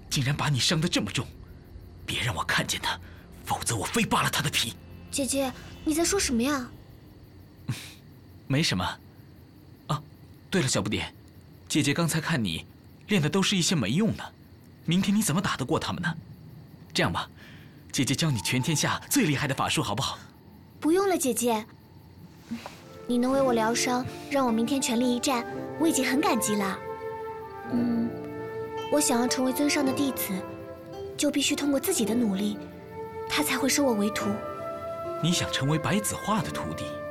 竟然把你伤得这么重，别让我看见他，否则我非扒了他的皮。 姐姐，你在说什么呀？ 没什么。啊，对了，小不点，姐姐刚才看你练的都是一些没用的，明天你怎么打得过他们呢？这样吧，姐姐教你全天下最厉害的法术，好不好？ 不用了，姐姐。你能为我疗伤，让我明天全力一战，我已经很感激了。我想要成为尊上的弟子，就必须通过自己的努力，他才会收我为徒。 你想成为白子画的徒弟？